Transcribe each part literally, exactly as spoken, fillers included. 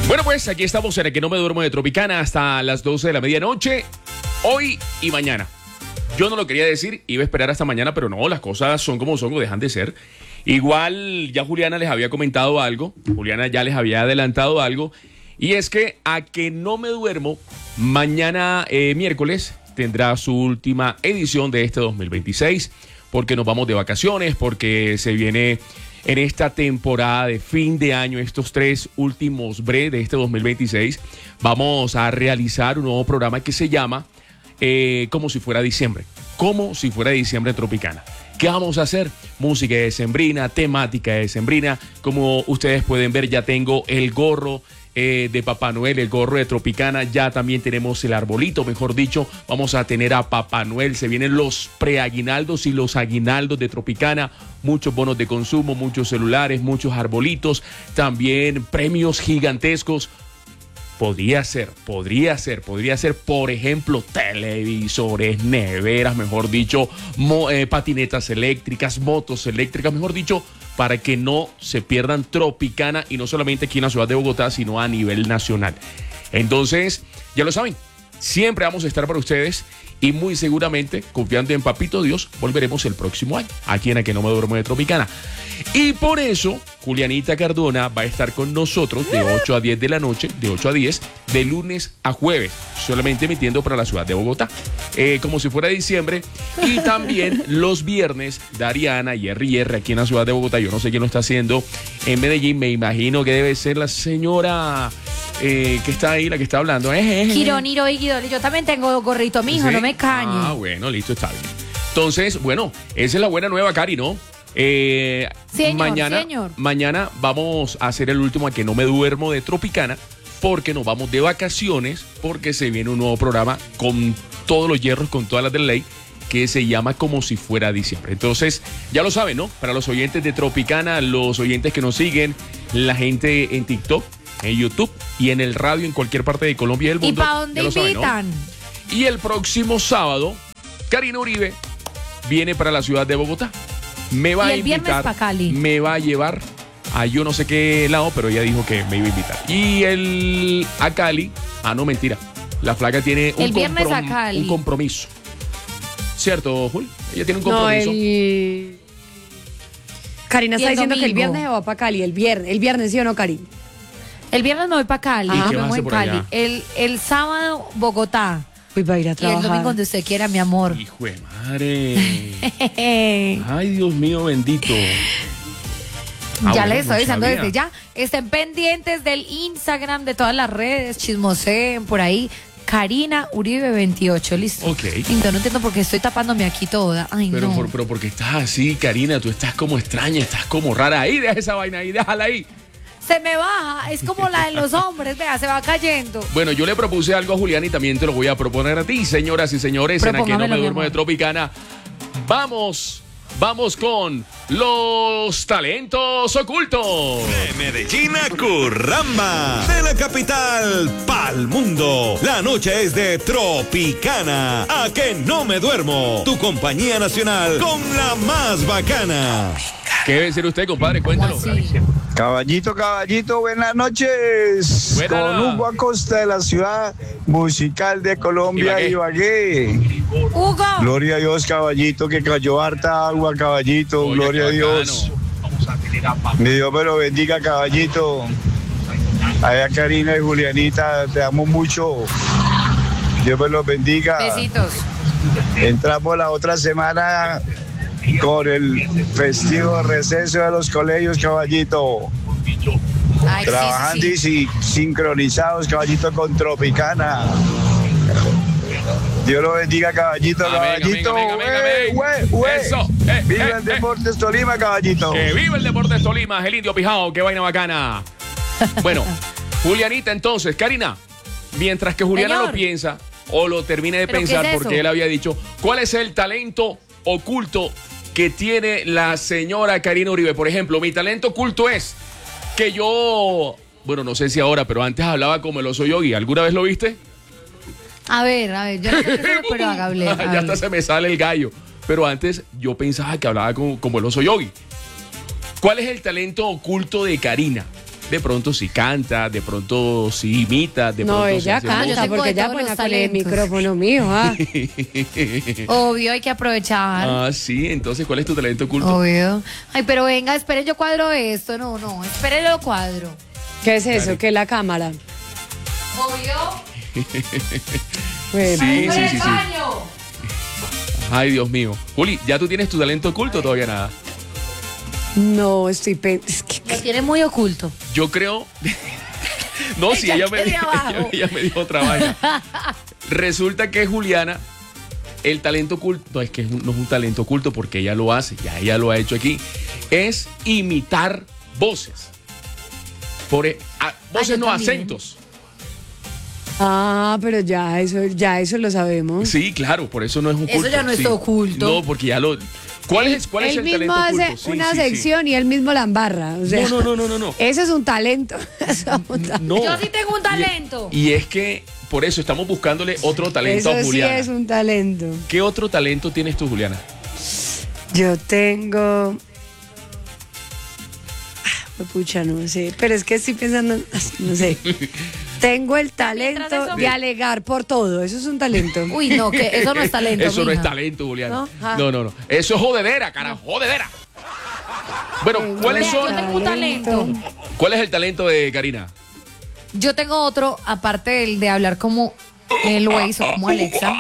Bueno, pues aquí estamos en el que no me duermo de Tropicana hasta las doce de la medianoche, hoy y mañana. Yo no lo quería decir, iba a esperar hasta mañana, pero no, las cosas son como son o dejan de ser. Igual ya Juliana les había comentado algo, Juliana ya les había adelantado algo, y es que a que no me duermo, mañana eh, miércoles tendrá su última edición de este dos mil veintiséis, porque nos vamos de vacaciones, porque se viene en esta temporada de fin de año, estos tres últimos bre de este dos mil veintiséis, vamos a realizar un nuevo programa que se llama eh, Como si fuera diciembre, como si fuera diciembre en Tropicana. ¿Qué vamos a hacer? Música decembrina, temática decembrina. Como ustedes pueden ver, ya tengo el gorro eh, de Papá Noel, el gorro de Tropicana. Ya también tenemos el arbolito, mejor dicho. Vamos a tener a Papá Noel. Se vienen los preaguinaldos y los aguinaldos de Tropicana. Muchos bonos de consumo, muchos celulares, muchos arbolitos. También premios gigantescos. Podría ser, podría ser, podría ser, por ejemplo, televisores, neveras, mejor dicho, mo, eh, patinetas eléctricas, motos eléctricas, mejor dicho, para que no se pierdan Tropicana, y no solamente aquí en la ciudad de Bogotá, sino a nivel nacional. Entonces, ya lo saben, siempre vamos a estar para ustedes y muy seguramente, confiando en Papito Dios, volveremos el próximo año, aquí en A Que No Me Duermo de Tropicana. Y por eso, Julianita Cardona va a estar con nosotros de ocho a diez de la noche, de ocho a diez, de lunes a jueves, solamente emitiendo para la ciudad de Bogotá, eh, como si fuera diciembre. Y también los viernes, Dariana y R y R aquí en la ciudad de Bogotá. Yo no sé quién lo está haciendo en Medellín, me imagino que debe ser la señora eh, que está ahí, la que está hablando. Eh, eh, Girón, Hiro y Guidoli, yo también tengo gorrito, mijo, ¿sí? No me cañes. Ah, bueno, listo, está bien. Entonces, bueno, esa es la buena nueva, Cari, ¿no? Eh, señor, mañana, señor. mañana vamos a hacer el último A Que No Me Duermo de Tropicana, porque nos vamos de vacaciones, porque se viene un nuevo programa con todos los hierros, con todas las de la ley, que se llama Como si fuera diciembre. Entonces, ya lo saben, ¿no? Para los oyentes de Tropicana, los oyentes que nos siguen, la gente en TikTok, en YouTube y en el radio en cualquier parte de Colombia y del mundo. ¿Y para dónde invitan? Saben, ¿no? Y el próximo sábado, Karina Uribe viene para la ciudad de Bogotá. Me va y a el invitar, viernes para Cali. Me va a llevar a yo no sé qué lado, pero ella dijo que me iba a invitar. Y el a Cali, ah no, mentira, la flaca tiene un, el viernes comprom- a Cali. un compromiso. ¿Cierto, Jul? Ella tiene un compromiso. No, el... Karina está diciendo domingo? que el viernes va para Cali, el viernes, el viernes, ¿sí o no, Cari? El viernes me voy para Cali, ¿Y qué me vas a voy hacer en por Cali. allá? El, el sábado, Bogotá. Pues va a ir a Y el trabajar. domingo donde usted quiera, mi amor. Hijo de madre. Ay, Dios mío, bendito. Ah, ya bueno, les estoy no avisando sabía. desde ya. Estén pendientes del Instagram, de todas las redes, chismoseen por ahí. Karina Uribe veintiocho, listo. Ok. Lindo, no entiendo por qué estoy tapándome aquí toda. Ay, Pero, no. por, pero porque estás así, Karina, tú estás como extraña, estás como rara. Ahí, deja esa vaina ahí, déjala ahí. Se me baja, es como la de los hombres, vea, se va cayendo. Bueno, yo le propuse algo a Julián y también te lo voy a proponer a ti, señoras y señores, en A Que No Me Propóngamelo, mi Duermo de amor. Tropicana. Vamos, vamos con los talentos ocultos. De Medellín a Curramba, de la capital pa'l mundo. La noche es de Tropicana. A Que No Me Duermo, tu compañía nacional con la más bacana. ¿Qué debe ser usted, compadre? Cuéntalo. ¿Cómo así? Caballito, caballito, buenas noches. Buena. Con Hugo Acosta de la ciudad musical de Colombia, Ibagué. Ibagué. Hugo. Gloria a Dios, caballito, que cayó harta agua, caballito. Oye, Gloria a qué Dios. Mi Dios me lo bendiga, caballito. Allá Karina y Julianita, te amo mucho. Dios me los bendiga. Besitos. Entramos la otra semana con el festivo receso de los colegios, caballito. Ay, sí, Trabajando sí, sí. y si- sincronizados, caballito, con Tropicana. Dios lo bendiga, caballito, Amén, caballito. amén, amén, amén, Eh, amén. güey, güey. Eso, eh, Viva eh, el eh. Deportes Tolima, caballito. Que viva el Deportes Tolima, el indio pijao, qué vaina bacana. Bueno, Julianita, entonces, Karina, mientras que Juliana Señor. lo piensa o lo termine de ¿Pero qué pensar, es eso? porque él había dicho, ¿cuál es el talento oculto que tiene la señora Karina Uribe? Por ejemplo, mi talento oculto es que yo, bueno, no sé si ahora, pero antes hablaba como el oso yogi. ¿Alguna vez lo viste? A ver, a ver, yo no sé qué es eso, pero hágale. ya hágale. hasta se me sale el gallo. Pero antes yo pensaba que hablaba como, como el oso yogi. ¿Cuál es el talento oculto de Karina? De pronto si canta, de pronto si imita, de No, pronto ella si hace canta, Yo música. tengo porque de ella todos buena los con el talentos. micrófono mío, ah. Obvio, hay que aprovechar. Ah, sí, entonces, ¿cuál es tu talento oculto? Obvio. Ay, pero venga, esperen, yo cuadro esto. No, no, esperen, lo cuadro. ¿Qué es eso? Dale. ¿Qué es la cámara? Obvio. Pues, Sí, ¡Por sí, el sí, sí. baño! Ay, Dios mío. Juli, ¿ya tú tienes tu talento oculto o todavía nada? No, estoy pen- es que- Lo tiene muy oculto. Yo creo... No, si Ella ella me, de ella, abajo. ella me dijo otra vaina. Resulta que Juliana, el talento oculto, no es que es un- no es un talento oculto porque ella lo hace, ya ella lo ha hecho aquí, es imitar voces. Por, e- a- voces yo no, también. acentos. Ah, pero ya eso, ya eso lo sabemos. Sí, claro, por eso no es oculto. Eso ya no es sí. oculto. No, porque ya lo... ¿Cuál es, cuál es Él el mismo talento hace oculto? Sí, una sí, sí. sección y él mismo la embarra. O sea, No, no, no, no, no, no. Eso es un talento. Eso es un talento. No. Yo sí tengo un Y- talento. Y, es que por eso estamos buscándole otro talento Eso a sí Juliana. es un talento. ¿Qué otro talento tienes tú, Juliana? Yo tengo. Ah, pucha, no sé. Pero es que estoy pensando, en- no sé. Tengo el talento Mientras eso- de alegar por todo. Eso es un talento. Uy, no, que eso no es talento. Eso no es mija. talento, Juliana. ¿No? Ah. No, no, no. Eso es jodedera, carajo, jodedera. Bueno, ¿cuáles Vea, son? yo tengo un talento. ¿Cuál es el talento de Karina? Yo tengo otro, aparte del de hablar como el Waze o como Alexa.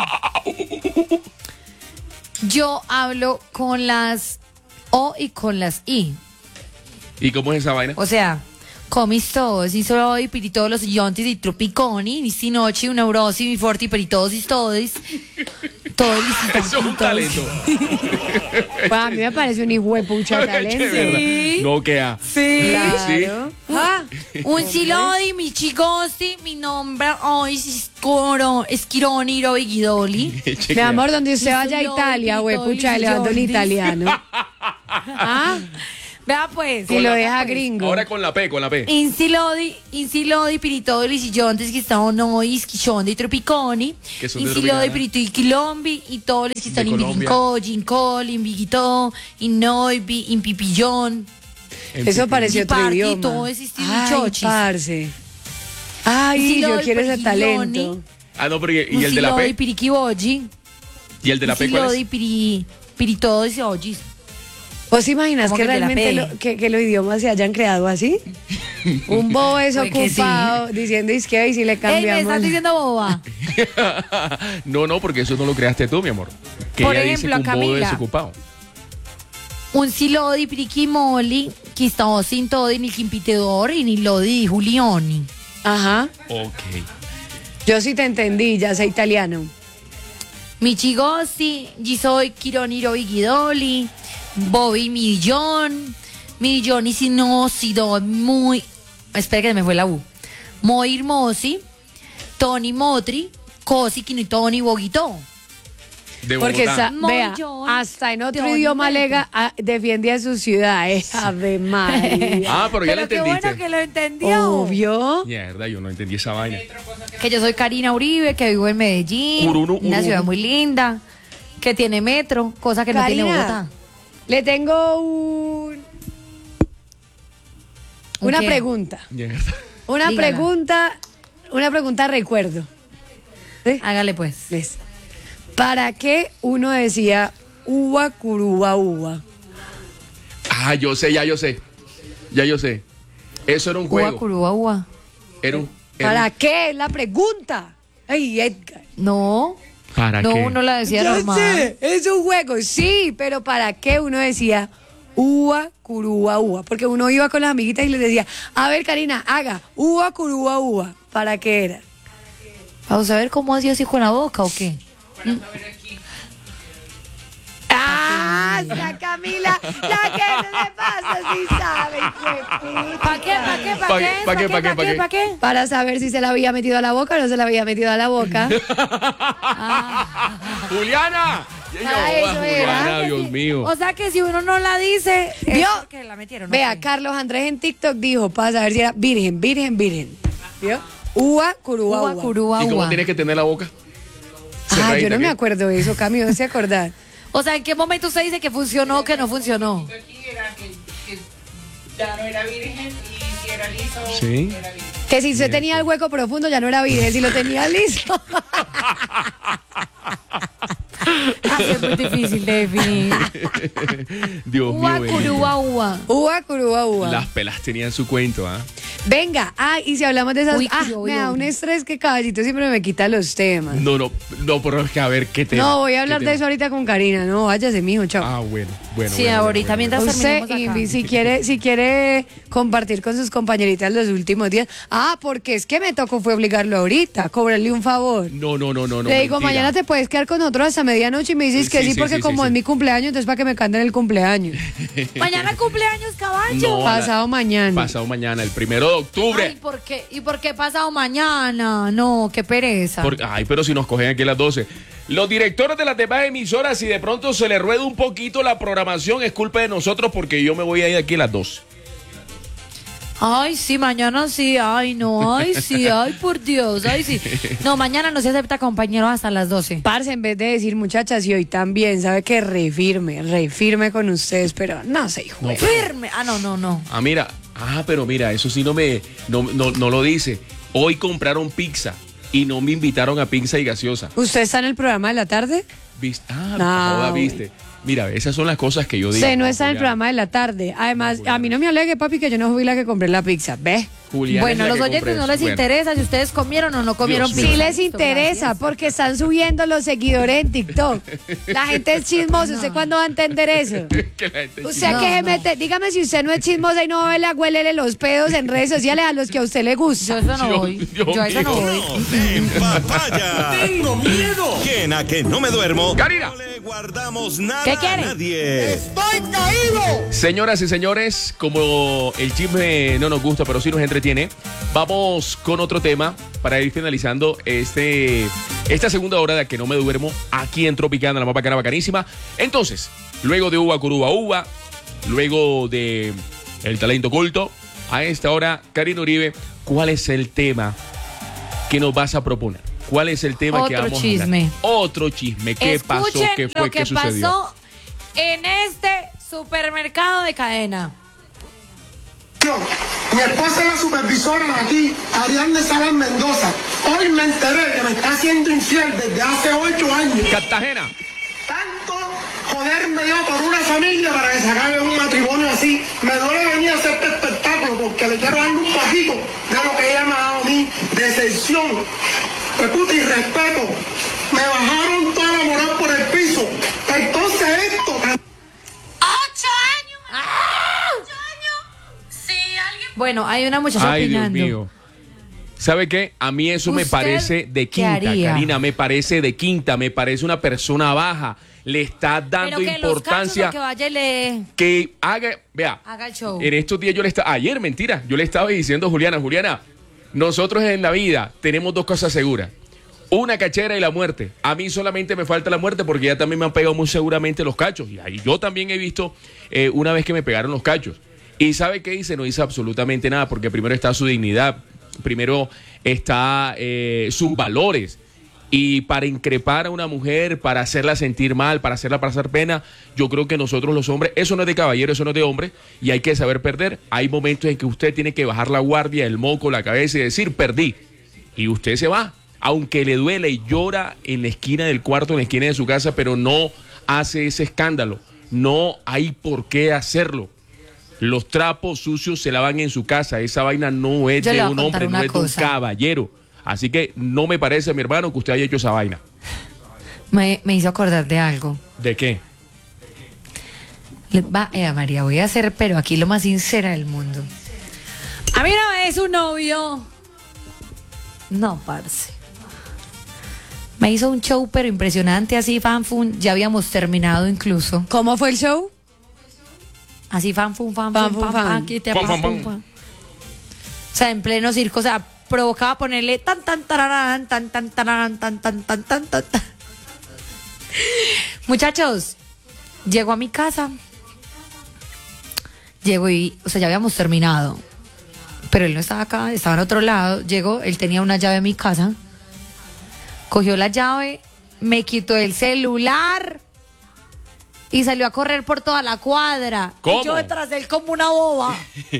Yo hablo con las O y con las I. ¿Y cómo es esa vaina? O sea, comis todos, y soy piri todos los yontis y tropiconi, y si noche, una neurosis, mi forti, peri todos y todos. Todos Eso es un talento. Pues a mí me parece un hijo de pucha talento. ¿Verdad? No queda. Sí. Claro. Ah, Un silodi, mi chigosti, mi nombre hoy es Coro, Esquironi, Robigidoli. mi amor, donde usted Yo vaya a soy Italia, Lodi, güey, Lodi, pucha, le dando un Lodi. italiano. Ah, Vea pues. y lo deja gringo. Ahora con la P, con la P. Insilodi, Insilodi, Piritoli, Sillontes, que están noi, Schiondi, Tropiconi. Que son de Insilodi, Tropicana. Pirito y Quilombi, y todos los que están De en Colombia. Biginco, Gincol, in Biguito, in Noibi, in Pipillón. Eso parece Y otro party, idioma. todo ese estilo Ay, chochis. parce. Ay, Sí, lo yo del quiero ese Pergiglioni. talento. Ah, no, pero ¿y y el de la Insilodi, P? Piriquibogi. ¿Y el de la P cuál Insilodi, es? Piri, Piritodos y Ogis. ¿Vos imaginas ¿Cómo que que te la realmente pegue? lo- que, que los idiomas se hayan creado así? Un bobo Puede que desocupado diciendo izquierda y si le Ey, me cambiamos. estás diciendo boba. No, no, porque eso no lo creaste tú, mi amor. Que Por ella ejemplo, dice que un bobo Camila. desocupado. Un silodi, Piriquimoli, que estamos sin todo, ni Quimpitedor, y ni Lodi, Julioni. Ajá. Ok. Yo sí te entendí, ya sé italiano. Michigosi, Gisoi, Kironiro, Vigidoli, Bobby, Millón, Millón y si no, si do, muy. Espera que se me fue la U. Muy hermosi, Tony Motri, Cosi, Kino y Tony Boguito. De Porque Bogotá. sa- Muy vea, John, hasta en otro John idioma Neto. lega ah, defiende a su ciudad, eh. Ave María. Ah, pero ya lo Pero qué entendiste. bueno que lo entendió. Obvio. Mierda, yo no entendí esa vaina. Que yo soy Karina Uribe, que vivo en Medellín, Urunu, una urunu. ciudad muy linda, que tiene metro, cosa que no tiene Karina, Bogotá. le tengo un, ¿Un una qué? pregunta. Mierda. Una Dígala. pregunta, una pregunta recuerdo. ¿Sí? Hágale pues. ¿Ves? ¿Para qué uno decía uva, curuba, uva? Ah, yo sé, ya yo sé. Ya yo sé. Eso era un Ua, juego. curúa, ua. Era un. era ¿Para un- qué? Es la pregunta. Ay, Edgar. No. ¿Para no, qué? uno la decía Yo normal. sé, es un juego, sí, pero ¿para qué uno decía uva, curuba, uva? Porque uno iba con las amiguitas y les decía, a ver, Karina, haga uva, curuba, uva. ¿Para qué era? Vamos a ver cómo hacía así con la boca o qué. ¡Ah! ¡Esa Camila! ¡La que no le pasa si sabe, hijo de puta! ¿Para qué? ¿Para qué? ¿Pa' ¿Para qué? qué? ¿Pa' qué? ¿Pa' qué? ¿Pa' qué? ¿Para qué? Para saber si se la había metido a la boca o no se la había metido a la boca. ¡Juliana! Ya Ah, yo, eso era. Juliana, Dios mío. O sea que si uno no la dice, es ¿Vio? porque la metieron. Vea, ok. Carlos Andrés en TikTok dijo, para saber si era virgen, virgen, virgen. ¿Vio? Uva, curuba, Ua, uva. curúa, ¿Y cómo ua. tienes que tener la boca? Ah, Cerradita, yo no me ¿qué? acuerdo de eso, Cami, no se acordar. O sea, ¿en qué momento usted dice que funcionó o que no funcionó? Aquí era que, que ya no era virgen y si Sí. Que si usted tenía el hueco profundo ya no era virgen, si lo tenía liso. Ah, es muy difícil de definir. Dios mío. Ua, bendito. curúa, ua. Ua, curúa, ua. Las pelas tenían su cuento, ¿ah? Venga, ah, y si hablamos de esas. Uy, ah, yo, me yo, da yo. un estrés que Caballito siempre me quita los temas. No, no, no, pero es que a ver qué tema. No, voy a ¿Qué hablar de tema? eso ahorita con Karina. No, váyase, mijo, chao. Ah, bueno, bueno. Sí, bueno, ahorita bueno, mientras bueno. Usted, terminemos acá. y si quiere, si quiere compartir con sus compañeritas los últimos días. Ah, porque es que me tocó fue obligarlo ahorita, cobrarle un favor. No, no, no, no, no. Le digo, mentira. mañana te puedes quedar con nosotros hasta medianoche y me dices que Sí, sí, sí, porque sí, como sí, es sí. mi cumpleaños, entonces para que me canten el cumpleaños. Mañana cumpleaños, caballo. No, Pasado mañana. Pasado mañana, el primero de octubre. Ay, ¿por qué? ¿Y por qué pasado mañana? No, qué pereza. Por- ay, pero si nos cogen aquí a las doce. Los directores de las demás emisoras, si de pronto se les rueda un poquito la programación, es culpa de nosotros porque yo me voy a ir aquí a las doce. Ay, sí, mañana sí. Ay, no, ay, sí, ay, por Dios, ay, sí. No, mañana no se acepta compañeros hasta las doce. Parce, en vez de decir muchachas, y hoy también, sabe que refirme, refirme con ustedes, pero no sé, hijo. No, pero- Firme. Ah, no, no, no. Ah, mira. Ah, pero mira, eso sí no me. No, no, no lo dice. Hoy compraron pizza y no me invitaron a pizza y gaseosa. ¿Usted está en el programa de la tarde? ¿Viste? Ah, Ah, joda, bueno. viste. Mira, esas son las cosas que yo digo. Usted no está en el Juliana. programa de la tarde. Además, a mí no me alegue, papi, que yo no fui la que compré la pizza. ¿Ve? Juliana Bueno, a es la los que oyentes compra no eso. les Bueno. interesa si ustedes comieron o no comieron Dios pizza. Sí mío. les interesa, porque están subiendo los seguidores en TikTok. La gente es chismosa. ¿Usted cuándo va a entender eso? Que la gente Usted No, que se no. mete, dígame si usted no es chismosa y no ve la huélele los pedos en redes sociales a los que a usted le Yo gusta. eso no Dios- voy. Dios Yo a eso no mío. voy. En papaya. Tengo miedo. ¿Quién a que no me duermo? Karina. No le guardamos nada ¿Qué quiere? a nadie. ¡Estoy caído! Señoras y señores, como el chisme no nos gusta, pero sí nos entretiene, vamos con otro tema para ir finalizando este, esta segunda hora de que no me duermo aquí en Tropicana, la más bacana, bacanísima. Entonces, luego de Uva Curuba Uva, luego de El Talento Oculto, a esta hora, Karina Uribe, ¿cuál es el tema que nos vas a proponer? ¿Cuál es el tema que Otro vamos a chisme. hablar? Otro chisme. ¿Qué pasó? Escuchen ¿Qué fue? lo que ¿Qué sucedió? pasó en este supermercado de cadena. Mi esposa es la supervisora de aquí, Ariadne Salas Mendoza. Hoy me enteré que me está haciendo infiel desde hace ocho años. Cartagena. Tanto joderme yo por una familia para que se acabe un matrimonio así. Me duele venir a hacer este espectáculo porque le quiero dar un poquito de lo que ella me ha dado a mí, decepción, respeto y respeto. Me bajaron toda la moral por el piso. Entonces esto... ¡Ocho años! ¡Ocho años! Si alguien... Bueno, hay una muchacha Ay, Dios opinando. mío. ¿Sabe qué? A mí eso me ¿Usted parece de qué quinta, haría? Karina, me parece de quinta, me parece una persona baja. Le está dando Pero que importancia los cachos, o que vaya y le que haga, vea, haga el show. en estos días yo le estaba, ayer, mentira, yo le estaba diciendo a Juliana, Juliana, nosotros en la vida tenemos dos cosas seguras. Una cachera y la muerte. A mí solamente me falta la muerte porque ya también me han pegado muy seguramente los cachos. Y ahí yo también he visto eh, una vez que me pegaron los cachos. ¿Y sabe qué hice? No hice absolutamente nada porque primero está su dignidad, primero está eh, sus valores. Y para increpar a una mujer, para hacerla sentir mal, para hacerla pasar pena, yo creo que nosotros los hombres, eso no es de caballero, eso no es de hombre, y hay que saber perder. Hay momentos en que usted tiene que bajar la guardia, el moco, la cabeza y decir, perdí. Y usted se va, aunque le duele y llora en la esquina del cuarto, en la esquina de su casa, pero no hace ese escándalo. No hay por qué hacerlo. Los trapos sucios se lavan en su casa. Esa vaina no es Yo le de voy a un contar hombre, no una es de un cosa. caballero. Así que no me parece, mi hermano, que usted haya hecho esa vaina. Me, me hizo acordar de algo. ¿De qué? Le- Va, eh, María, voy a hacer, pero aquí lo más sincera del mundo. A mí una vez un novio. No, parce. Me hizo un show, pero impresionante, así, fanfun. Ya habíamos terminado incluso. ¿Cómo fue el show? Así, fanfun, fanfun, Fan, fun, fan, fan. fan, que te Fan, fan, fan, fun, fan. fan. O sea, en pleno circo, o sea, provocaba ponerle tan, tan, tararán, tan, tan, tararán, tan, tan, tan, tan, tan, tan. Muchachos, llego a mi casa. Llego y, o sea, ya habíamos terminado. Pero él no estaba acá, estaba en otro lado. Llegó, él tenía una llave en mi casa. Cogió la llave, me quitó el celular y salió a correr por toda la cuadra. ¿Cómo? Y yo detrás de él como una boba.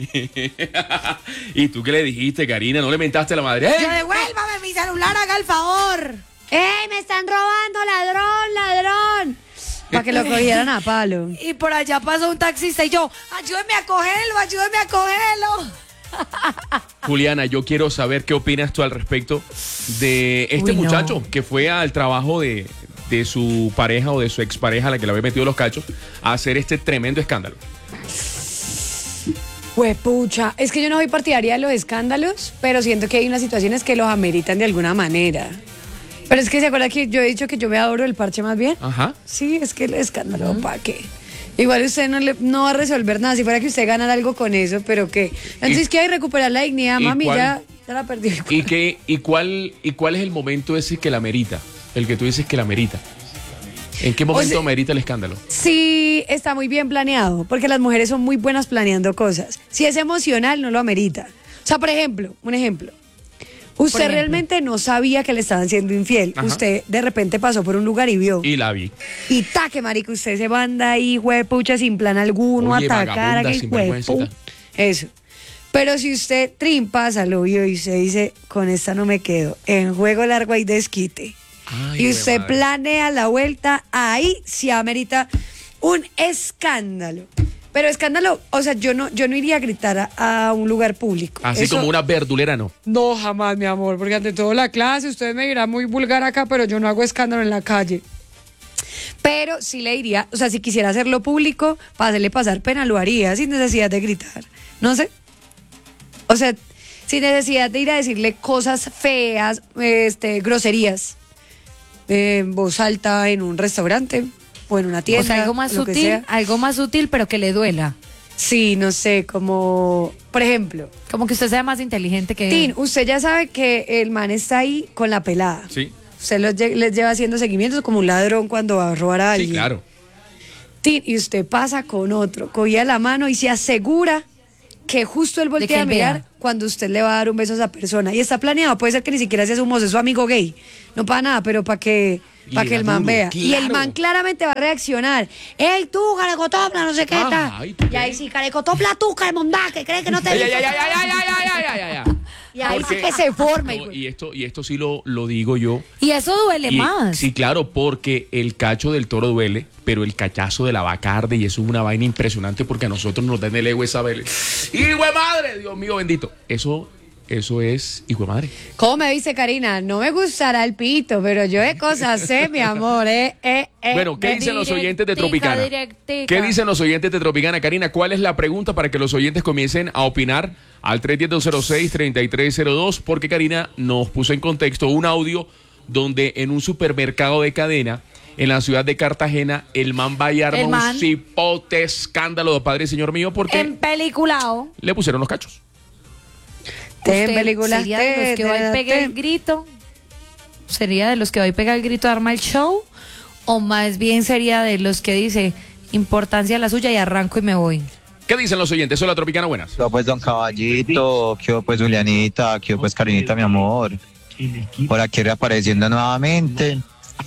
¿Y tú qué le dijiste, Karina? ¿No le mentaste a la madre? ¡Eh! Yo devuélvame mi celular, haga el favor. ¡Ey, me están robando, ladrón, ladrón! Para que lo cogieran a palo. Y por allá pasó un taxista y yo, ayúdeme a cogerlo, ayúdeme a cogerlo. Juliana, yo quiero saber qué opinas tú al respecto de este Uy, no. muchacho que fue al trabajo de, de su pareja o de su expareja, a la que le había metido los cachos, a hacer este tremendo escándalo. Pues pucha, es que yo no soy partidaria de los escándalos, pero siento que hay unas situaciones que los ameritan de alguna manera. Pero es que se acuerda que yo he dicho que yo me adoro el parche más bien. Ajá. Sí, es que el escándalo, ¿para qué? Igual usted no, le, no va a resolver nada, si fuera que usted ganara algo con eso, pero ¿qué? Entonces, ¿Y- que hay que recuperar la dignidad, y mami, cuál- ya, ya la perdí. ¿Y, qué, y, cuál, ¿Y cuál es el momento ese que la merita? El que tú dices que la merita. ¿En qué momento sea- merita el escándalo? Sí, está muy bien planeado, porque las mujeres son muy buenas planeando cosas. Si es emocional, no lo amerita. O sea, por ejemplo, un ejemplo. Usted ejemplo. realmente no sabía que le estaban siendo infiel. Ajá. Usted de repente pasó por un lugar y vio. Y la vi. Y taque, marica, usted se manda ahí, huepucha, sin plan alguno, Oye, atacar vagabunda, a aquel sinvergüenza y huepu. tal. Eso. Pero si usted trimpa, lo vio y se dice, con esta no me quedo, en juego largo hay desquite. Ay, y usted güey, madre. planea la vuelta, ahí sí amerita un escándalo. Pero escándalo, o sea, yo no, yo no iría a gritar a, a un lugar público. Así Eso- como una verdulera, no. No, jamás, mi amor, porque ante todo la clase, usted me dirá muy vulgar acá, pero yo no hago escándalo en la calle. Pero sí le diría, o sea, si quisiera hacerlo público, para hacerle pasar pena, lo haría sin necesidad de gritar. No sé. O sea, sin necesidad de ir a decirle cosas feas, este, groserías, eh, en voz alta en un restaurante o en una tienda. O sea, algo más lo que sutil, sea. algo más sutil, pero que le duela. Sí, no sé, como, por ejemplo, Como que usted sea más inteligente que Tin, él. usted ya sabe que el man está ahí con la pelada. Sí. Usted los lle- les lleva haciendo seguimientos como un ladrón cuando va a robar a alguien. Sí, claro. Tin, y usted pasa con otro, cogía la mano y se asegura que justo él que voltea a él mirar vea. cuando usted le va a dar un beso a esa persona. Y está planeado, puede ser que ni siquiera sea su mozo, es su amigo gay. No para nada, pero para que, Y para le que da el man duro, vea. Y el claro. man claramente va a reaccionar. ¡Ey, tú, carecotopla, no sé qué tal! Ay, ¿tú Y ahí qué? sí, carecotopla tú, caremondá, que crees que no te Ay, he ay, visto. ay, ay, ay, ay, ay, ay, ay, ay, ay. Y ahí sí Porque- que se forma. No, hijo. y esto, y esto sí lo, lo digo yo. Y eso duele Y- más. Sí, claro, porque el cacho del toro duele, pero el cachazo de la vaca arde y eso es una vaina impresionante porque a nosotros nos dan el ego esa vele. ¡Hijo de madre! Dios mío bendito. Eso, eso es hijo de madre. ¿Cómo me dice Karina? No me gustará el pito, pero yo de cosas sé, mi amor, eh, eh, eh. Bueno, ¿qué de- dicen los oyentes de Directica, Tropicana? directica. ¿Qué dicen los oyentes de Tropicana? Karina, ¿cuál es la pregunta para que los oyentes comiencen a opinar al tres uno cero, dos cero seis, tres tres cero dos? Porque Karina nos puso en contexto un audio donde en un supermercado de cadena en la ciudad de Cartagena el man va y arma El un man. cipote escándalo de padre y señor mío porque En peliculao. le pusieron los cachos. Te Usted películas, sería de los que va y te- pega te- el grito. ¿Sería de los que va y pega el grito, arma el show? ¿O más bien sería de los que dice importancia la suya y arranco y me voy? ¿Qué dicen los oyentes? Hola Tropicana, buenas. Yo pues don Caballito, que pues Julianita, que pues Karinita mi amor, por aquí reapareciendo nuevamente.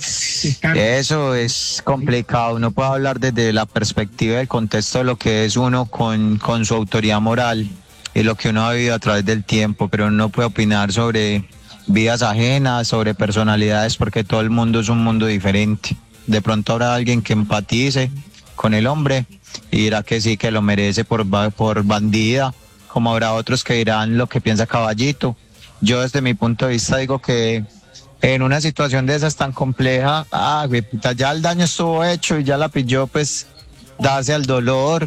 Eso es complicado, uno puede hablar desde la perspectiva del contexto de lo que es uno con, con su autoridad moral y lo que uno ha vivido a través del tiempo, pero uno no puede opinar sobre vidas ajenas, sobre personalidades, porque todo el mundo es un mundo diferente. De pronto habrá alguien que empatice con el hombre y dirá que sí, que lo merece por, ba- por bandida, como habrá otros que dirán lo que piensa Caballito. Yo desde mi punto de vista digo que en una situación de esas tan compleja, ah, güey, puta, ya el daño estuvo hecho y ya la pilló, pues darse al dolor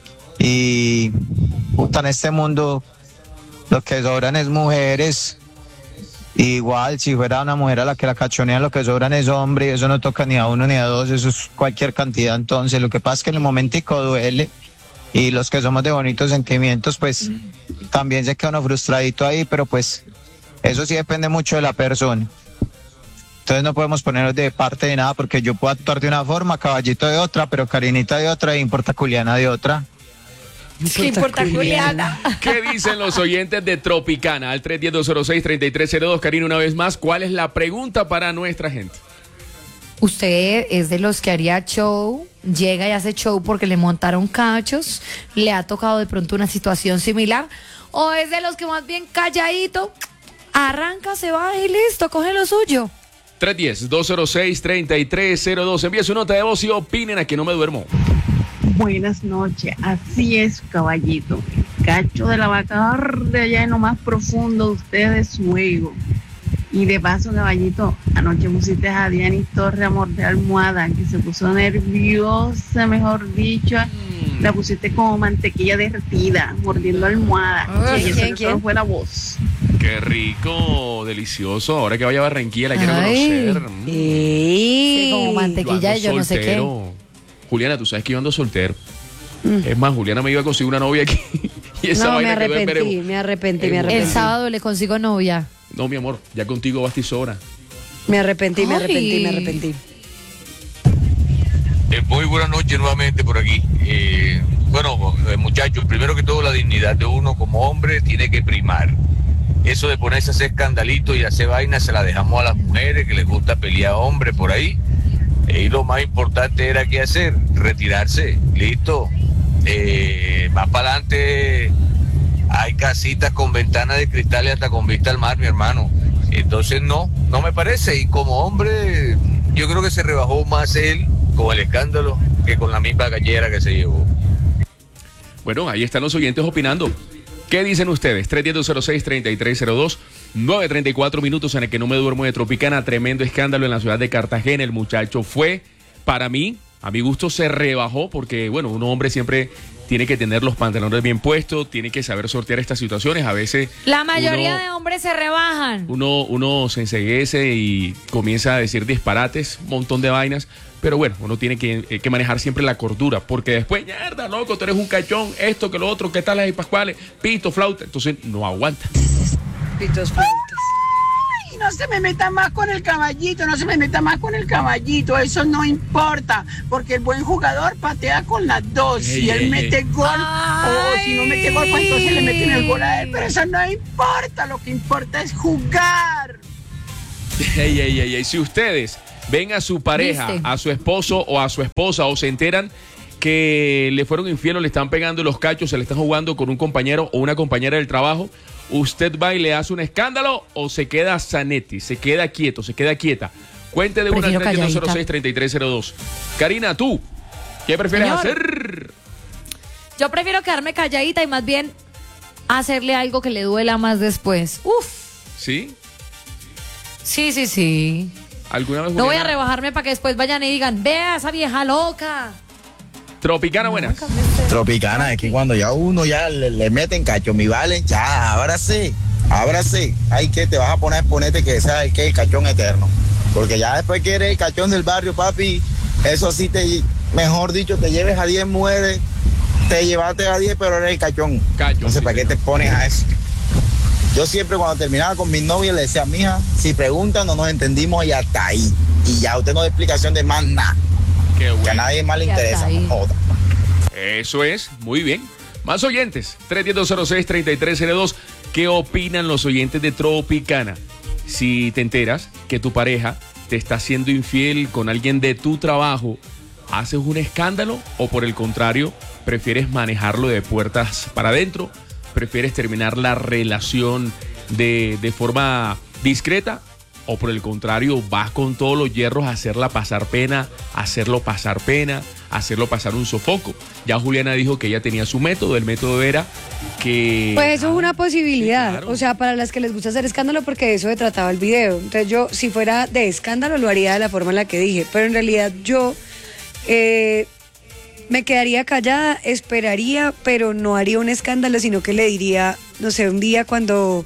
y puta, en este mundo lo que sobran es mujeres. Igual, si fuera una mujer a la que la cachonean, lo que sobran es hombre, y eso no toca ni a uno ni a dos, eso es cualquier cantidad. Entonces, lo que pasa es que en el momentico duele, y los que somos de bonitos sentimientos, pues también se queda uno frustradito ahí, pero pues eso sí depende mucho de la persona. Entonces no podemos ponernos de parte de nada, porque yo puedo actuar de una forma, Caballito de otra, pero Karinita de otra, e importa Juliana de otra. ¿Qué importa, Juliana? ¿Qué dicen los oyentes de Tropicana? Al tres uno cero, dos cero seis, tres tres cero dos. Karina, una vez más, ¿cuál es la pregunta para nuestra gente? ¿Usted es de los que haría show, llega y hace show porque le montaron cachos? ¿Le ha tocado de pronto una situación similar? ¿O es de los que más bien calladito, arranca, se va y listo, coge lo suyo? tres uno cero, dos cero seis, tres tres cero dos. Envíe su nota de voz y opinen a que no me duermo. Buenas noches, así es, caballito. Cacho de la vaca de allá en lo más profundo de ustedes, su ego. Y de paso, caballito, anoche pusiste a Dianis Torre a morder almohada, que se puso nerviosa, mejor dicho. Mm. La pusiste como mantequilla derretida, mordiendo almohada. Oh, y eso ¿quién, quién? solo fue la voz. Qué rico, delicioso. Ahora que vaya a Barranquilla la quiero Ay. conocer. Mm. Sí, como mantequilla y yo no sé qué. soltero. Juliana, tú sabes que yo ando soltero. Mm. Es más, Juliana me iba a conseguir una novia aquí. Y esa No, me vaina quedó en arrepentí, veremos. me arrepentí, me El arrepentí. El sábado le consigo novia. No, mi amor, ya contigo basta y sobra. Me arrepentí, me Ay. arrepentí, me arrepentí. Eh, muy buenas noches nuevamente por aquí. Eh, bueno, eh, muchachos, primero que todo la dignidad de uno como hombre tiene que primar. Eso de ponerse a hacer escandalitos y hacer vainas se la dejamos a las mujeres que les gusta pelear a hombres por ahí. Eh, y lo más importante era qué hacer, retirarse, listo. Eh, más para adelante hay casitas con ventanas de cristal y hasta con vista al mar, mi hermano. Entonces no, no me parece. Y como hombre, yo creo que se rebajó más él con el escándalo que con la misma gallera que se llevó. Bueno, ahí están los oyentes opinando. ¿Qué dicen ustedes? tres uno cero, cero seis, tres tres cero dos, nueve treinta y cuatro minutos en el que no me duermo de Tropicana. Tremendo escándalo en la ciudad de Cartagena. El muchacho fue, para mí, a mi gusto, se rebajó porque, bueno, un hombre siempre tiene que tener los pantalones bien puestos, tiene que saber sortear estas situaciones. A veces La mayoría uno, de hombres se rebajan. uno, uno se enceguece y comienza a decir disparates, un montón de vainas. Pero bueno, uno tiene que, eh, que manejar siempre la cordura, porque después, mierda, loco, tú eres un cachón, esto que lo otro, ¿qué tal las pascuales? Pito, flauta, entonces no aguanta. Pitos flautas. Ay, no se me meta más con el caballito, no se me meta más con el caballito, eso no importa, porque el buen jugador patea con las dos. Ey, si él ey, mete ey. gol, o si no mete gol, pues entonces le meten el gol a él, pero eso no importa, lo que importa es jugar. Ey, ey, ey, ey. Si ustedes ven a su pareja, ¿Viste? a su esposo o a su esposa o se enteran que le fueron infiel o le están pegando los cachos, se le están jugando con un compañero o una compañera del trabajo, ¿usted va y le hace un escándalo o se queda sanetti, se queda quieto, se queda quieta? Cuente de una Prefiero tres uno cero seis, calladita. tres tres cero dos. Karina, ¿tú qué prefieres Señor. hacer? Yo prefiero quedarme calladita y más bien hacerle algo que le duela más después. Uf, ¿Sí? sí, sí, sí. ¿Alguna vez No voy a Juliana? rebajarme para que después vayan y digan, vea esa vieja loca. Tropicana, buenas. Tropicana, es que cuando ya uno ya le, le meten cacho, mi vale, ya, ahora sí, ahora sí, hay que te vas a poner a ponerte que sea el que el cachón eterno, porque ya después que eres el cachón del barrio, papi, eso sí te, mejor dicho, te lleves a diez mujeres, te llevaste a diez, pero eres el cachón. Cachón, Entonces, sí, ¿para qué señor. te pones a eso? Yo siempre cuando terminaba con mis novias le decía, mija, si preguntan no nos entendimos y hasta ahí, y ya usted no da explicación de más nada. Qué Que a bueno. nadie más le Y hasta interesa, ahí. no joda. Eso es, muy bien. Más oyentes, tres uno cero, cero seis, tres tres cero dos. ¿Qué opinan los oyentes de Tropicana? Si te enteras que tu pareja te está haciendo infiel con alguien de tu trabajo, ¿haces un escándalo o por el contrario, prefieres manejarlo de puertas para adentro? ¿Prefieres terminar la relación de, de forma discreta? ¿O por el contrario, vas con todos los hierros a hacerla pasar pena, hacerlo pasar pena, hacerlo pasar un sofoco? Ya Juliana dijo que ella tenía su método, el método era que... Pues eso es una posibilidad, Sí, claro. o sea, para las que les gusta hacer escándalo, porque de eso se trataba el video. Entonces yo, si fuera de escándalo, lo haría de la forma en la que dije, pero en realidad yo eh, me quedaría callada, esperaría, pero no haría un escándalo, sino que le diría, no sé, un día cuando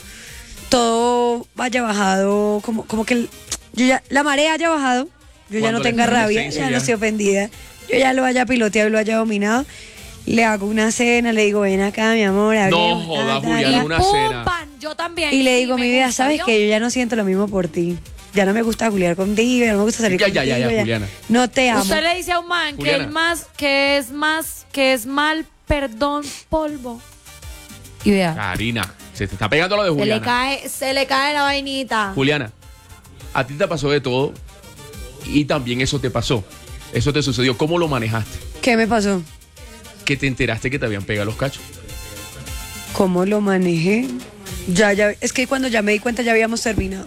todo haya bajado, como, como que el- yo ya, la marea haya bajado, yo ya Cuando no la tenga rabia, efervescencia ya no ya- estoy ofendida, yo ya lo haya piloteado y lo haya dominado, le hago una cena, le digo, ven acá, mi amor, No hablemos, joda, ta, ta, Juliana, ta". una Pum, cena. pan, yo también. Y le Sí, digo, me mi vida, gusta, ¿sabes ¿vio? que yo ya no siento lo mismo por ti? Ya no me gusta juliar contigo, ya no me gusta salir Ya, ya, contigo. ya, ya, Juliana. No te amo. Usted le dice a un man que Juliana. el más, que es más, que es mal, perdón, polvo. Y vea, Karina, se te está pegando lo de se le Juliana. cae, se le cae la vainita. Juliana, a ti te pasó de todo y también eso te pasó. Eso te sucedió. ¿Cómo lo manejaste? ¿Qué me pasó? Que te enteraste que te habían pegado los cachos. ¿Cómo lo manejé? Ya, ya, es que cuando ya me di cuenta ya habíamos terminado.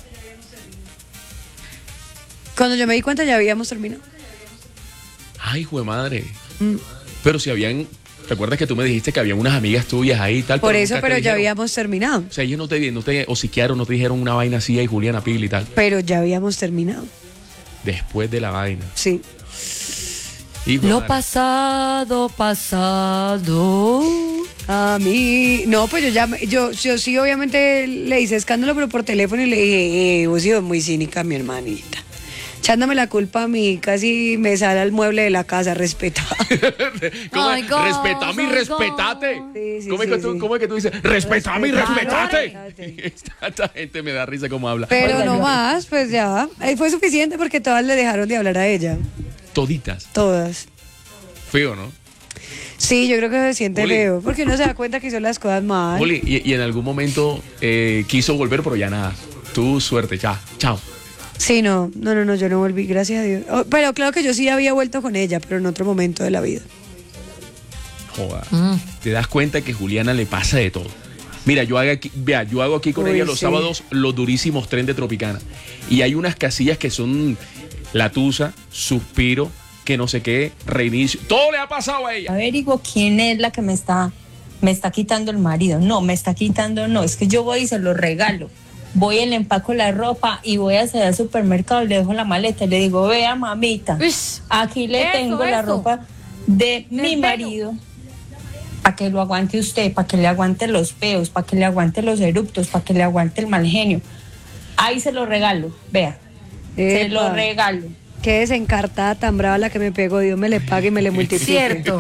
Cuando yo me di cuenta ya habíamos terminado. Ay, jue madre. Mm. Pero si habían, ¿recuerdas que tú me dijiste que habían unas amigas tuyas ahí y tal? Por pero eso, nunca te pero ya dijeron? habíamos terminado. O sea, ellos no te, no te hociquearon, no te dijeron una vaina así y Juliana Pil y tal. Pero ya habíamos terminado. Después de la vaina. Sí. Hijo Lo madre. pasado, pasado. A mí, no, pues yo ya, yo, yo sí obviamente le hice escándalo, pero por teléfono y le dije, eh, vos sos muy cínica, mi hermanita. Echándome la culpa a mí, casi me sale al mueble de la casa, respeta. ¿Cómo Ay, es? God, Respetame y ay, respetate. Sí, sí, ¿Cómo, es sí, que tú, sí. ¿Cómo es que tú dices? Respetame y respetate. Respetate. Esta, esta gente me da risa cómo habla. Pero Oiga, no yo- más, pues ya. Ahí fue suficiente porque todas le dejaron de hablar a ella. Toditas. Todas. Feo, ¿no? Sí, yo creo que se siente Juli. feo, porque uno se da cuenta que hizo las cosas mal. Juli, y, y en algún momento eh, quiso volver, pero ya nada. Tu suerte, ya. Chao. Sí, no, no, no, no, yo no volví, gracias a Dios. Oh, pero claro que yo sí había vuelto con ella, pero en otro momento de la vida. Joda. Mm. Te das cuenta que Juliana le pasa de todo. Mira, yo hago aquí, vea, yo hago aquí con Uy, ella los sí. sábados los durísimos tren de Tropicana. Y hay unas casillas que son La Tusa, Suspiro, que no sé qué, Reinicio. Todo le ha pasado a ella. Averiguo quién es la que me está, me está quitando el marido. No, me está quitando, no, es que yo voy y se lo regalo. Voy y le empaco la ropa y voy hacia el supermercado, le dejo la maleta y le digo, vea mamita, Ush. aquí le Eso, tengo la eso. ropa de mi pelo. marido para que lo aguante usted, para que le aguante los peos, para que le aguante los eruptos, para que le aguante el mal genio. Ahí se lo regalo, vea, se lo Epa. regalo. Qué desencartada tan brava la que me pegó, Dios me le pague y me le multiplique. Cierto.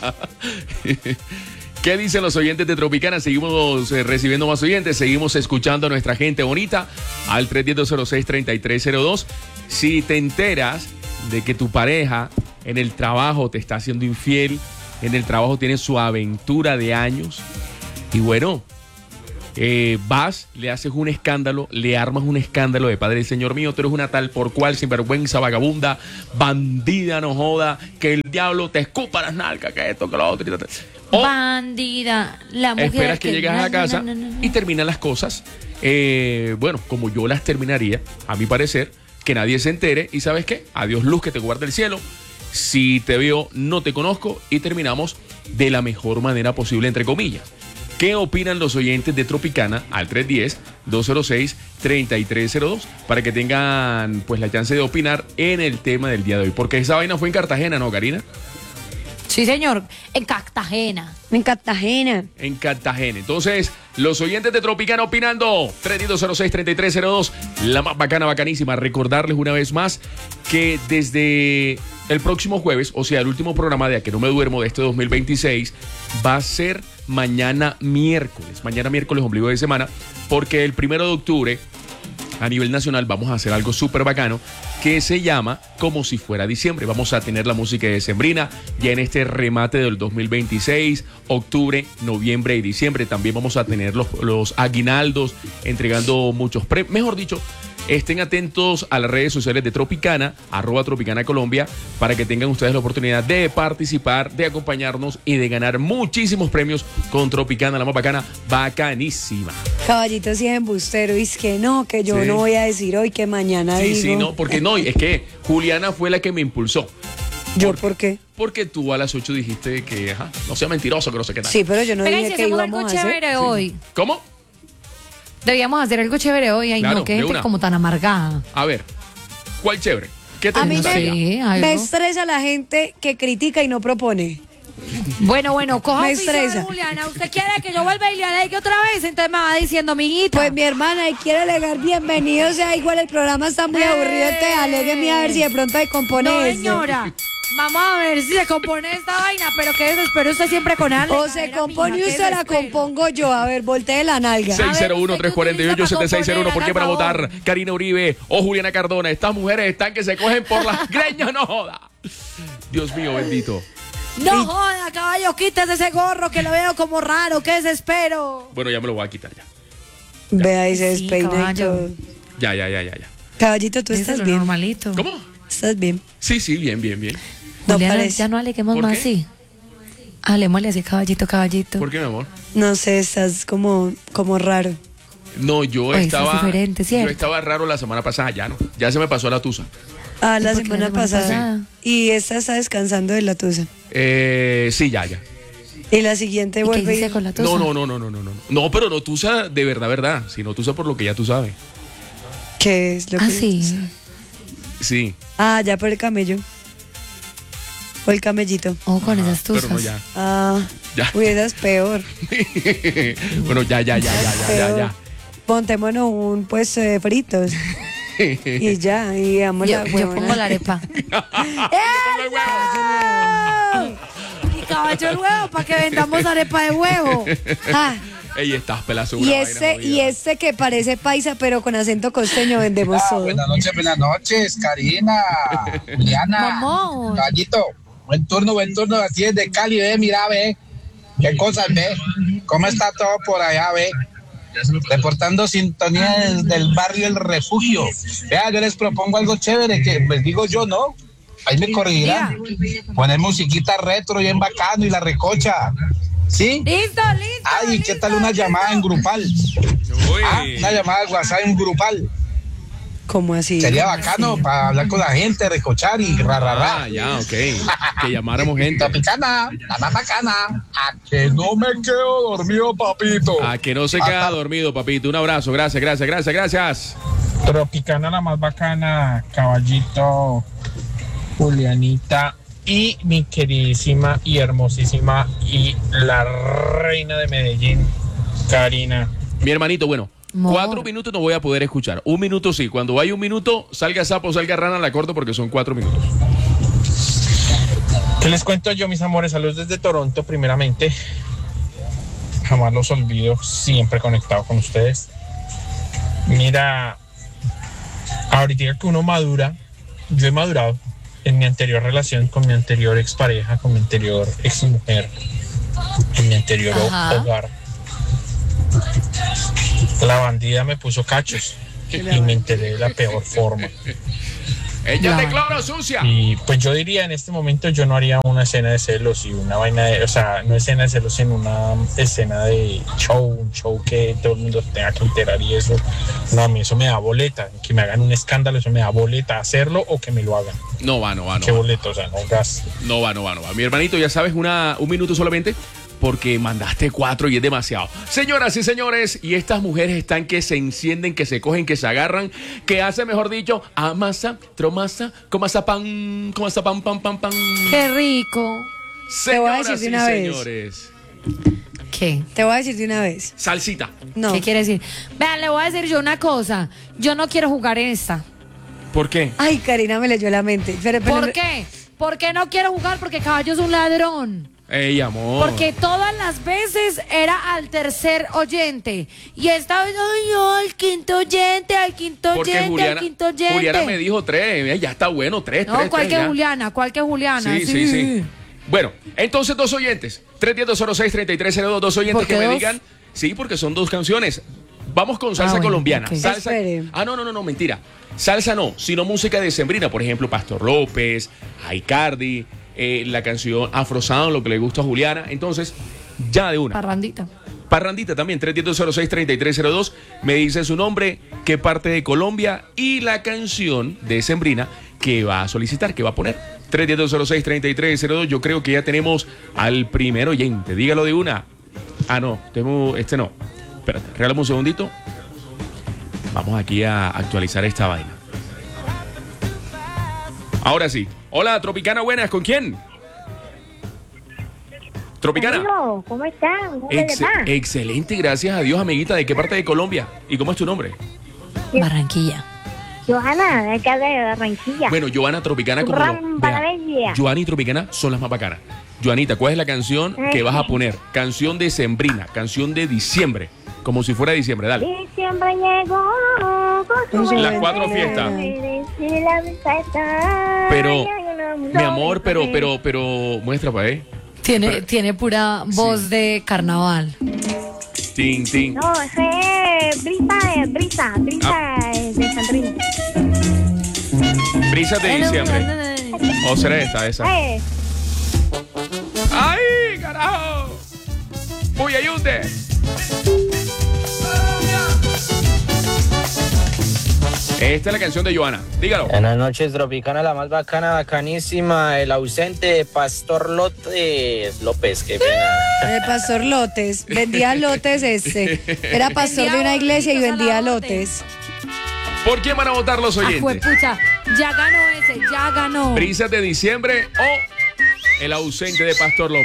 ¿Qué dicen los oyentes de Tropicana? Seguimos eh, recibiendo más oyentes, seguimos escuchando a nuestra gente bonita al tres uno cero, dos cero seis, tres tres cero dos. Si te enteras de que tu pareja en el trabajo te está haciendo infiel, en el trabajo tiene su aventura de años, y bueno, eh, vas, le haces un escándalo, le armas un escándalo de padre, Señor mío, tú eres una tal por cual, sinvergüenza, vagabunda, bandida, no joda, que el diablo te escupa las nalgas, que esto, que lo otro. y tal. O Bandida, la mujer. esperas que, llegas na, a casa na, na, na, na. y terminan las cosas, eh, bueno, como yo las terminaría, a mi parecer, que nadie se entere, y ¿sabes qué? Adiós luz que te guarda el cielo. Si te veo, no te conozco, y terminamos de la mejor manera posible, entre comillas. ¿Qué opinan los oyentes de Tropicana al tres uno cero, dos cero seis, tres tres cero dos para que tengan pues la chance de opinar en el tema del día de hoy? Porque esa vaina fue en Cartagena, ¿no, Karina? Sí, señor. En Cartagena. En Cartagena. En Cartagena. Entonces, los oyentes de Tropicana opinando. tres uno cero seis, tres tres cero dos. La más bacana, bacanísima. Recordarles una vez más que desde el próximo jueves, o sea, el último programa de A Que No Me Duermo de este dos mil veintiséis, va a ser mañana miércoles. Mañana miércoles, ombligo de semana, porque el primero de octubre, a nivel nacional, vamos a hacer algo súper bacano que se llama Como Si Fuera Diciembre. Vamos a tener la música decembrina ya en este remate del dos mil veintiséis, octubre, noviembre y diciembre. También vamos a tener los, los aguinaldos, entregando muchos premios. Mejor dicho, estén atentos a las redes sociales de Tropicana, arroba Tropicana Colombia, para que tengan ustedes la oportunidad de participar, de acompañarnos y de ganar muchísimos premios con Tropicana, la más bacana, bacanísima. Caballito sí es embustero, y es que no, que yo Sí. no voy a decir hoy, que mañana Sí, digo. sí, no, porque no, es que Juliana fue la que me impulsó. ¿Yo por qué? Porque tú a las ocho dijiste que, ajá, no sea mentiroso, que no sé qué tal. Sí, pero yo no Venga, y dije si que hacemos íbamos algo a hacer. chévere hoy. ¿Cómo? Debíamos hacer algo chévere hoy. Ay, Claro, no, qué de gente una. como tan amargada. A ver, ¿cuál chévere? ¿Qué te A mí gustaría? Sí, algo. Me estresa la gente que critica y no propone. Bueno, bueno, coja Me oficio de estresa. Juliana. ¿Usted quiere que yo vuelva y le alegue otra vez? Entonces me va diciendo, amiguita. Pues mi hermana, y quiere alegar bienvenido, o sea, igual el programa está muy aburrido, te alégueme a ver si de pronto ahí compone No, eso. señora. Vamos a ver si se compone esta vaina, pero que desespero usted siempre con Ale. O se compone usted, la compongo yo. A ver, voltee la nalga. seis cero uno, tres cuatro ocho, siete seis cero uno. ¿Por qué para Haga votar Karina Uribe o Juliana Cardona? Estas mujeres están que se cogen por las greñas, no joda. Dios mío, bendito. No joda, caballo, quítese ese gorro que lo veo como raro, qué desespero. Bueno, ya me lo voy a quitar ya. Vea y se Sí, despeina y caballo. todo. Ya, ya, ya, ya, ya. Caballito, ¿tú Eso estás es lo bien? normalito. ¿Cómo? ¿Estás bien? Sí, sí, bien, bien, bien. No Juliana, parece. ya no aleguemos ¿Por más qué? así. Halémosle así, caballito, caballito. ¿Por qué, mi amor? No sé, estás como, como raro. No, yo Oye, eso es estaba. diferente, ¿cierto? Yo estaba raro la semana pasada, ya no. Ya se me pasó la tusa. Ah, la ¿Y por qué semana la semana pasada. pasada? Y esta está descansando de la tusa. Eh, sí, ya, ya. Y la siguiente ¿Y qué vuelve. hiciste y- con la tusa? No, no, no, no, no, no, no. No, pero no tusa de verdad, verdad. Sino tusa por lo que ya tú sabes. ¿Qué es lo Ah, que sí. Sí. Ah, ya por el camello. O el camellito. Oh, con esas Pero tusas. no, ya. Ah, Ya. uy, esa es peor. Bueno, ya, ya, ya, ya, ya, ya, ya. Montémonos un puesto de fritos. Y ya, y damos Yo, la yo huevona. pongo la arepa. Y caballo el huevo para que vendamos arepa de huevo. Ah, Ey, estás pelazo. y este, y este que parece paisa, pero con acento costeño, vendemos Ah, todo. buenas noches, buenas noches, Karina, Juliana, Mamón. Caballito, buen turno, buen turno, así es de Cali, ve, mira, ve, qué cosas, ve, cómo está todo por allá, ve, reportando sintonía desde el barrio El Refugio. Vea, yo les propongo algo chévere, que les digo yo, ¿no? Ahí me corregirán, poner musiquita retro bien bacano y la recocha, ¿sí? Listo, listo. Ay, ¿qué tal una llamada en grupal? Ah, una llamada de WhatsApp en grupal. ¿Cómo así? Sería bacano para hablar con la gente, recochar y ra, ra, ra. Ah, ya, ok. Que llamáramos gente. Tropicana, la más bacana. A que no me quedo dormido, papito. A que no se queda dormido, papito. Un abrazo. Gracias, gracias, gracias, gracias. Tropicana, la más bacana, Caballito, Julianita y mi queridísima y hermosísima y la reina de Medellín, Karina. Mi hermanito, bueno, Amor. cuatro minutos no voy a poder escuchar. Un minuto sí. Cuando vaya un minuto, salga sapo, salga rana, la corto porque son cuatro minutos. ¿Qué les cuento yo, mis amores? Saludos desde Toronto, primeramente. Jamás los olvido, siempre conectado con ustedes. Mira, ahorita que uno madura, yo he madurado en mi anterior relación con mi anterior expareja, con mi anterior exmujer, en mi anterior Ajá. hogar. La bandida me puso cachos y me enteré de la peor forma. Ella te Ya. cloro sucia. Y pues yo diría en este momento yo no haría una escena de celos y una vaina de, o sea, no escena de celos en una escena de show, un show que todo el mundo tenga que enterar y eso. No, a mí eso me da boleta, que me hagan un escándalo, eso me da boleta, hacerlo o que me lo hagan. No va, no va, no Qué va. boleta, o sea, no gas. No va, no va, no va. Mi hermanito, ya sabes, una, un minuto solamente porque mandaste cuatro y es demasiado. Señoras y señores, y estas mujeres están que se encienden, que se cogen, que se agarran, que hace, mejor dicho, amasa, tromasa, comasa pan, comasa pan, pan, pan, pan. Qué rico. Te voy a Señoras decir y de una vez. señores. ¿Qué? Te voy a decir de una vez. Salsita. No. ¿Qué quiere decir? Vean, le voy a decir yo una cosa. Yo no quiero jugar en esta. ¿Por qué? Ay, Karina me leyó la mente. Pero- pero- ¿Por qué? ¿Por qué no quiero jugar? Porque Caballo es un ladrón. Ey, amor. Porque todas las veces era al tercer oyente. Y esta vez, ay, no, al quinto oyente, al quinto Porque oyente, Juliana, al quinto oyente. Juliana me dijo tres. eh, Ya está bueno, tres, No, tres, ¿cuál tres, que ya. Juliana? ¿Cuál que Juliana? Sí, sí, sí. Bueno, entonces dos oyentes. tres diez dos cero seis tres tres cero dos. Dos oyentes ¿Por qué que me dos? digan. Sí, porque son dos canciones. Vamos con salsa Ah, bueno, colombiana. ok. Salsa. Espere. Ah, no, no, no, no, mentira. Salsa no, sino música decembrina. Por ejemplo, Pastor López, Aicardi, eh, la canción Afro Sound, lo que le gusta a Juliana. Entonces, ya de una. Parrandita. Parrandita también, tres diez dos cero seis tres tres cero dos. Me dice su nombre, qué parte de Colombia y la canción de Sembrina que va a solicitar, que va a poner. tres diez dos cero seis tres tres cero dos. Yo creo que ya tenemos al primer oyente. Dígalo de una. Ah, no, tengo, este no. Espérate, regálame un segundito. Vamos aquí a actualizar esta vaina. Ahora sí. Hola, Tropicana, buenas. ¿Con quién? Tropicana. Amigo, ¿cómo están? ¿Cómo Ex- les va? excelente, gracias a Dios, amiguita. ¿De qué parte de Colombia? ¿Y cómo es tu nombre? Barranquilla. Johanna, de acá de Barranquilla. Bueno, Joana Tropicana, como Ram, lo- para vea, bella. Joana y Tropicana son las más bacanas. Joanita, ¿cuál es la canción que vas a poner? Canción de Sembrina, canción de diciembre, como si fuera diciembre, dale. Diciembre llegó con su Las cuatro fiestas. y la fiesta. Pero, Ay, ay, mi amor, pero, pero, pero, muestra para ver. Tiene, tiene pura voz de carnaval. Tin, tin. No, ese es brisa, es brisa, brisa Ah. es de Sandrina. Brisa Brisas de diciembre. ¿O será esta, esa? Eh, ¡Ay, carajo! ¡Uy, ayúde! Esta es la canción de Joana. Dígalo. Buenas noches, Tropicana, la más bacana, bacanísima. El ausente Pastor López. López, qué pena. El pastor Lotes. Vendía lotes este. Era pastor de una iglesia y vendía lotes. ¿Por quién van a votar los Ah, oyentes? juepucha, ya ganó ese, ya ganó. ¿Brisas de diciembre o el ausente de Pastor López?